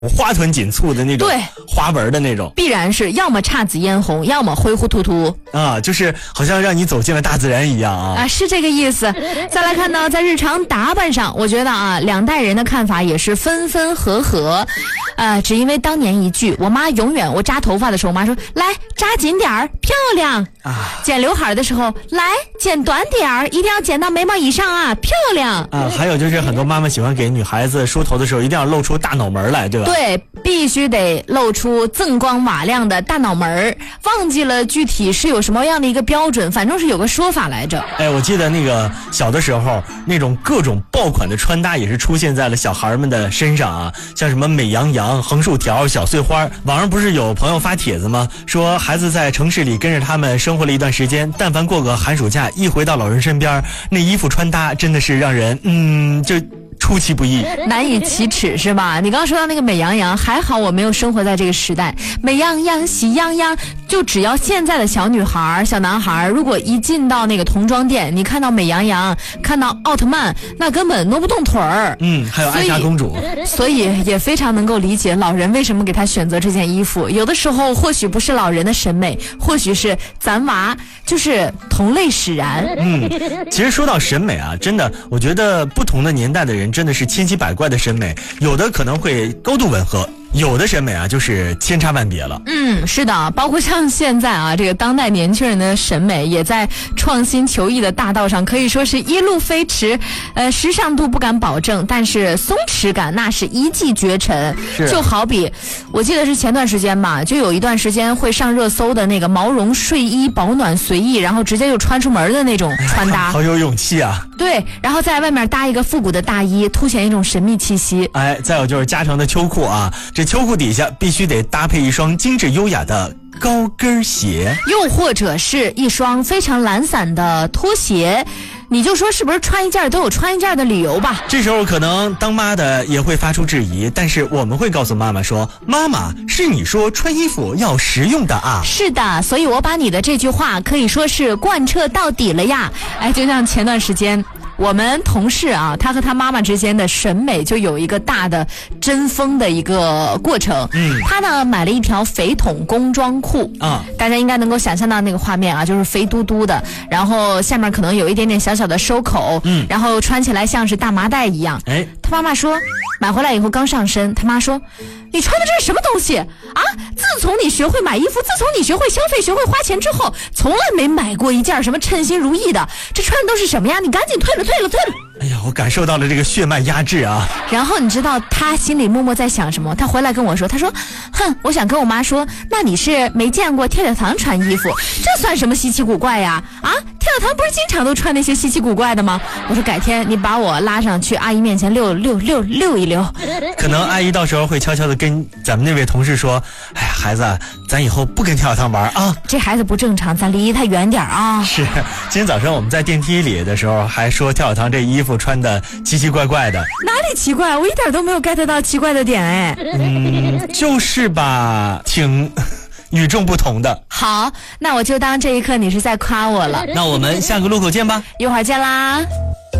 花团锦簇的那种， 对， 花纹的那种， 必然是要么姹紫嫣红，要么灰乎突突啊，就是好像让你走进了大自然一样啊！ 是这个意思。再来看到在日常打扮上，我觉得啊，两代人的看法也是分分合合。只因为当年一句，我妈永远我扎头发的时候，我妈说来扎紧点儿，漂亮啊；剪刘海的时候，来剪短点儿，一定要剪到眉毛以上啊，漂亮啊。还有就是很多妈妈喜欢给女孩子梳头的时候，一定要露出大脑门来，对吧？ 对，必须得露出锃光瓦亮的大脑门，忘记了具体是有什么样的一个标准，反正是有个说法来着。 我记得那个小的时候，那种各种爆款的穿搭也是出现在了小孩们的身上啊，像什么美羊羊、横竖条、小碎花。网上不是有朋友发帖子吗？说孩子在城市里跟着他们生活了一段时间，但凡过个寒暑假，一回到老人身边，那衣服穿搭真的是让人就出其不意， 难以启齿，是吧？你刚刚说到那个美羊羊，还好我没有生活在这个时代。美羊羊喜羊羊，就只要现在的小女孩小男孩，如果一进到那个童装店，你看到美羊羊，看到奥特曼，那根本挪不动腿儿。 还有艾莎公主， 所以也非常能够理解老人为什么给他选择这件衣服。有的时候或许不是老人的审美，或许是咱娃就是同类使然。 其实说到审美啊，真的我觉得不同的年代的人真的是千奇百怪的审美，有的可能会高度吻合，有的审美啊就是千差万别了。 是的，包括像现在啊，这个当代年轻人的审美也在创新求异的大道上，可以说是一路飞驰。时尚度不敢保证，但是松弛感那是一骑绝尘。就好比我记得是前段时间吧，就有一段时间会上热搜的那个毛绒睡衣，保暖随意，然后直接就穿出门的那种穿搭， 好有勇气啊。 对，然后在外面搭一个复古的大衣，凸显一种神秘气息。 再有就是加长的秋裤啊，这秋裤底下必须得搭配一双精致优雅的高跟鞋， 又或者是一双非常懒散的拖鞋。你就说是不是穿一件都有穿一件的理由吧？ 这时候可能当妈的也会发出质疑，但是我们会告诉妈妈说，妈妈是你说穿衣服要实用的啊。 是的，所以我把你的这句话可以说是贯彻到底了呀。就像前段时间我们同事啊，他和他妈妈之间的审美就有一个大的针锋的一个过程。他呢买了一条肥筒工装裤啊，大家应该能够想象到那个画面啊，就是肥嘟嘟的，然后下面可能有一点点小小的收口，然后穿起来像是大麻袋一样。他妈妈说买回来以后刚上身，他妈说你穿的这是什么东西啊？自从你学会买衣服，自从你学会消费，学会花钱之后，从来没买过一件什么称心如意的，这穿的都是什么呀？你赶紧退了。 哎呀，我感受到了这个血脉压制啊。 然后你知道他心里默默在想什么？他回来跟我说，他说我想跟我妈说，那你是没见过跳跳糖穿衣服，这算什么稀奇古怪呀？跳跳糖不是经常都穿那些稀奇古怪的吗？我说改天你把我拉上去阿姨面前溜一溜。 可能阿姨到时候会悄悄的跟咱们那位同事说，哎呀孩子，咱以后不跟跳跳糖玩啊， 这孩子不正常，咱离他远点啊。 是，今天早上我们在电梯里的时候还说跳跳糖这衣服穿的奇奇怪怪的。 哪里奇怪？我一点都没有 get 到奇怪的点。 就是吧，挺与众不同的。 好，那我就当这一刻你是在夸我了。 那我们下个路口见吧， 一会儿见啦。